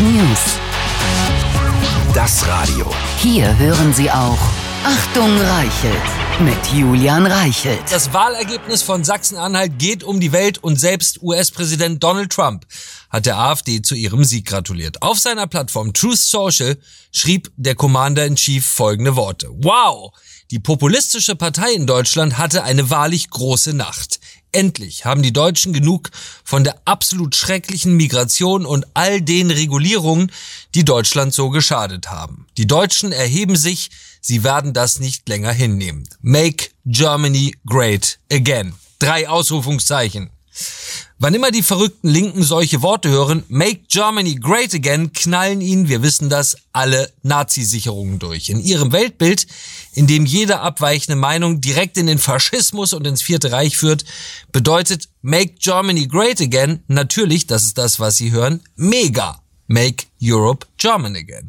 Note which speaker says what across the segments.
Speaker 1: News.
Speaker 2: Das Radio.
Speaker 1: Hier hören Sie auch Achtung Reichelt mit Julian Reichelt.
Speaker 3: Das Wahlergebnis von Sachsen-Anhalt geht um die Welt und selbst US-Präsident Donald Trump hat der AfD zu ihrem Sieg gratuliert. Auf seiner Plattform Truth Social schrieb der Commander-in-Chief folgende Worte. Wow! Die populistische Partei in Deutschland hatte eine wahrlich große Nacht. Endlich haben die Deutschen genug von der absolut schrecklichen Migration und all den Regulierungen, die Deutschland so geschadet haben. Die Deutschen erheben sich, sie werden das nicht länger hinnehmen. Make Germany great again. 3 Ausrufungszeichen. Wann immer die verrückten Linken solche Worte hören, Make Germany great again, knallen ihnen, wir wissen das, alle Nazi-Sicherungen durch. In ihrem Weltbild, in dem jede abweichende Meinung direkt in den Faschismus und ins Vierte Reich führt, bedeutet Make Germany great again natürlich, das ist das, was sie hören, mega. Make Europe German again.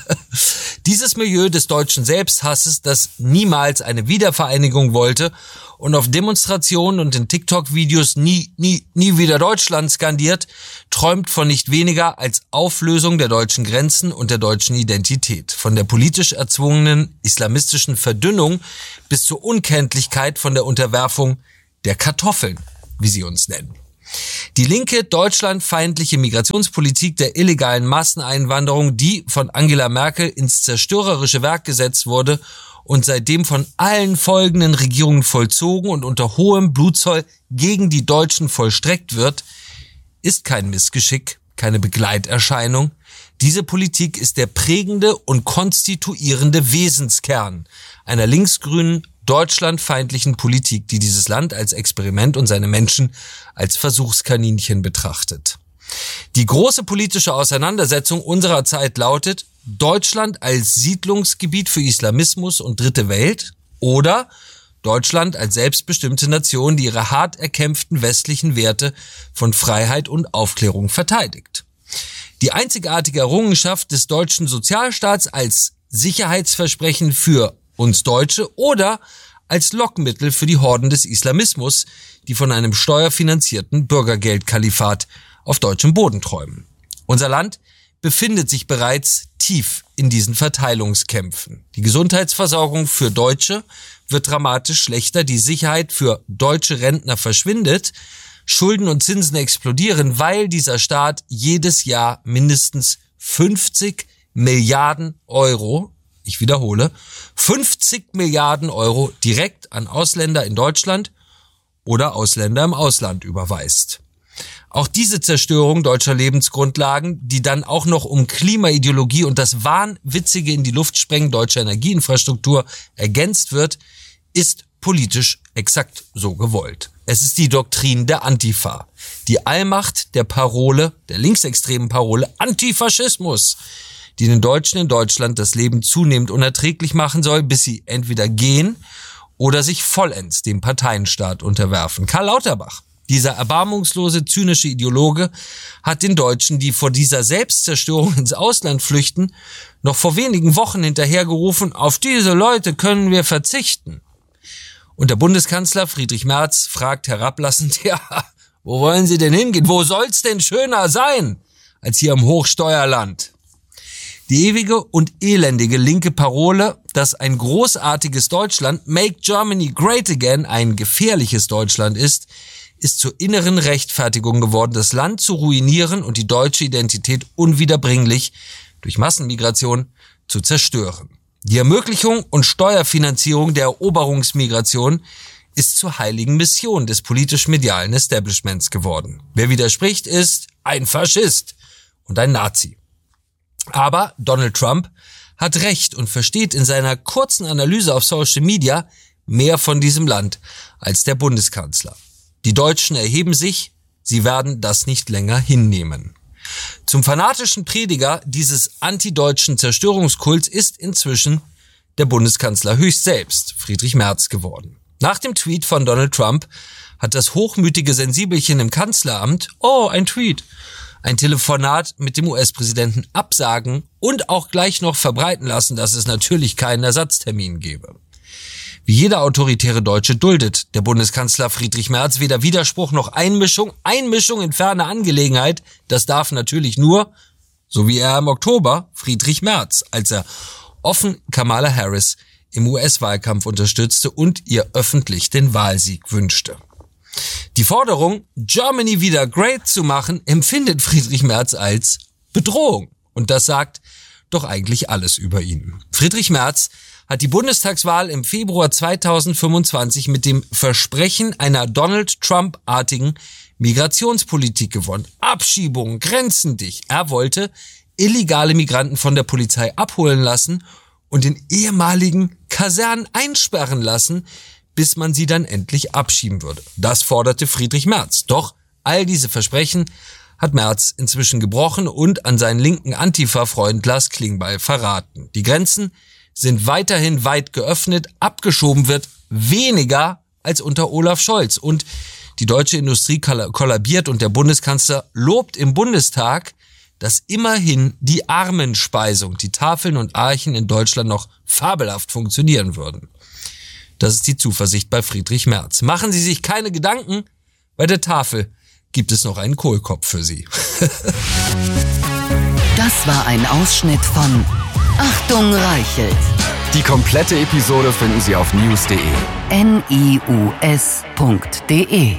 Speaker 3: Dieses Milieu des deutschen Selbsthasses, das niemals eine Wiedervereinigung wollte und auf Demonstrationen und in TikTok-Videos nie wieder Deutschland skandiert, träumt von nicht weniger als Auflösung der deutschen Grenzen und der deutschen Identität. Von der politisch erzwungenen islamistischen Verdünnung bis zur Unkenntlichkeit von der Unterwerfung der Kartoffeln, wie sie uns nennen. Die linke, deutschlandfeindliche Migrationspolitik der illegalen Masseneinwanderung, die von Angela Merkel ins zerstörerische Werk gesetzt wurde und seitdem von allen folgenden Regierungen vollzogen und unter hohem Blutzoll gegen die Deutschen vollstreckt wird, ist kein Missgeschick, keine Begleiterscheinung. Diese Politik ist der prägende und konstituierende Wesenskern einer linksgrünen, deutschlandfeindlichen Politik, die dieses Land als Experiment und seine Menschen als Versuchskaninchen betrachtet. Die große politische Auseinandersetzung unserer Zeit lautet: Deutschland als Siedlungsgebiet für Islamismus und Dritte Welt oder Deutschland als selbstbestimmte Nation, die ihre hart erkämpften westlichen Werte von Freiheit und Aufklärung verteidigt. Die einzigartige Errungenschaft des deutschen Sozialstaats als Sicherheitsversprechen für uns Deutsche oder als Lockmittel für die Horden des Islamismus, die von einem steuerfinanzierten Bürgergeldkalifat auf deutschem Boden träumen. Unser Land befindet sich bereits tief in diesen Verteilungskämpfen. Die Gesundheitsversorgung für Deutsche wird dramatisch schlechter, die Sicherheit für deutsche Rentner verschwindet, Schulden und Zinsen explodieren, weil dieser Staat jedes Jahr mindestens 50 Milliarden Euro, ich wiederhole, 50 Milliarden Euro direkt an Ausländer in Deutschland oder Ausländer im Ausland überweist. Auch diese Zerstörung deutscher Lebensgrundlagen, die dann auch noch um Klimaideologie und das wahnwitzige in die Luft sprengen deutscher Energieinfrastruktur ergänzt wird, ist politisch exakt so gewollt. Es ist die Doktrin der Antifa, die Allmacht der Parole, der linksextremen Parole Antifaschismus, die den Deutschen in Deutschland das Leben zunehmend unerträglich machen soll, bis sie entweder gehen oder sich vollends dem Parteienstaat unterwerfen. Karl Lauterbach, dieser erbarmungslose, zynische Ideologe, hat den Deutschen, die vor dieser Selbstzerstörung ins Ausland flüchten, noch vor wenigen Wochen hinterhergerufen: Auf diese Leute können wir verzichten. Und der Bundeskanzler Friedrich Merz fragt herablassend: Ja, wo wollen Sie denn hingehen? Wo soll's denn schöner sein als hier im Hochsteuerland? Die ewige und elendige linke Parole, dass ein großartiges Deutschland, Make Germany Great Again, ein gefährliches Deutschland ist zur inneren Rechtfertigung geworden, das Land zu ruinieren und die deutsche Identität unwiederbringlich durch Massenmigration zu zerstören. Die Ermöglichung und Steuerfinanzierung der Eroberungsmigration ist zur heiligen Mission des politisch-medialen Establishments geworden. Wer widerspricht, ist ein Faschist und ein Nazi. Aber Donald Trump hat recht und versteht in seiner kurzen Analyse auf Social Media mehr von diesem Land als der Bundeskanzler. Die Deutschen erheben sich, sie werden das nicht länger hinnehmen. Zum fanatischen Prediger dieses antideutschen Zerstörungskults ist inzwischen der Bundeskanzler höchst selbst, Friedrich Merz, geworden. Nach dem Tweet von Donald Trump hat das hochmütige Sensibelchen im Kanzleramt, ein Tweet, ein Telefonat mit dem US-Präsidenten absagen und auch gleich noch verbreiten lassen, dass es natürlich keinen Ersatztermin gebe. Wie jeder autoritäre Deutsche duldet der Bundeskanzler Friedrich Merz weder Widerspruch noch Einmischung in ferne Angelegenheit. Das darf natürlich nur So wie er im Oktober Friedrich Merz, als er offen Kamala Harris im US-Wahlkampf unterstützte und ihr öffentlich den Wahlsieg wünschte. Die Forderung, Germany wieder great zu machen, empfindet Friedrich Merz als Bedrohung. Und das sagt doch eigentlich alles über ihn. Friedrich Merz hat die Bundestagswahl im Februar 2025 mit dem Versprechen einer Donald Trump-artigen Migrationspolitik gewonnen. Abschiebungen, Grenzen dicht. Er wollte illegale Migranten von der Polizei abholen lassen und in ehemaligen Kasernen einsperren lassen, bis man sie dann endlich abschieben würde. Das forderte Friedrich Merz. Doch all diese Versprechen hat Merz inzwischen gebrochen und an seinen linken Antifa-Freund Lars Klingbeil verraten. Die Grenzen sind weiterhin weit geöffnet, abgeschoben wird weniger als unter Olaf Scholz. Und die deutsche Industrie kollabiert und der Bundeskanzler lobt im Bundestag, dass immerhin die Armenspeisung, die Tafeln und Archen in Deutschland noch fabelhaft funktionieren würden. Das ist die Zuversicht bei Friedrich Merz. Machen Sie sich keine Gedanken, bei der Tafel gibt es noch einen Kohlkopf für Sie.
Speaker 1: Das war ein Ausschnitt von Achtung Reichelt.
Speaker 2: Die komplette Episode finden Sie auf news.de.
Speaker 1: NIUS.de.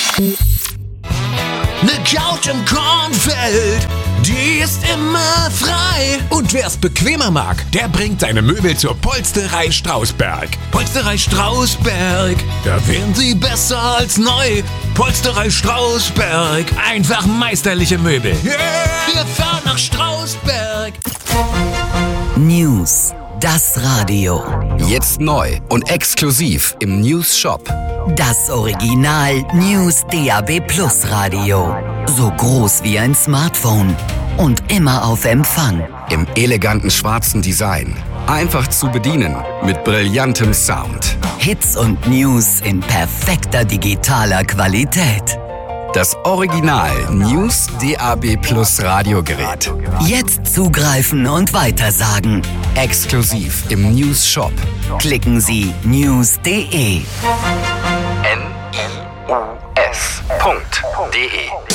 Speaker 4: Ne Couch im Kornfeld, die ist immer frei. Und wer's bequemer mag, der bringt seine Möbel zur Polsterei Strausberg. Polsterei Strausberg, da wären sie besser als neu. Polsterei Strausberg, einfach meisterliche Möbel. Yeah. Wir fahren nach Strausberg.
Speaker 1: News, das Radio.
Speaker 2: Jetzt neu und exklusiv im News Shop.
Speaker 1: Das Original News DAB Plus Radio. So groß wie ein Smartphone und immer auf Empfang.
Speaker 2: Im eleganten schwarzen Design. Einfach zu bedienen mit brillantem Sound.
Speaker 1: Hits und News in perfekter digitaler Qualität.
Speaker 2: Das Original News DAB Plus Radiogerät.
Speaker 1: Jetzt zugreifen und weitersagen.
Speaker 2: Exklusiv im News Shop.
Speaker 1: Klicken Sie news.de.
Speaker 2: NIUS.de